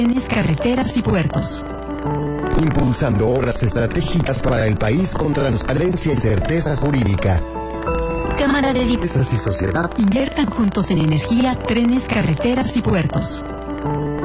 trenes, carreteras y puertos. Impulsando obras estratégicas para el país con transparencia y certeza jurídica. Cámara de Empresas y sociedad inviertan juntos en energía, trenes, carreteras y puertos.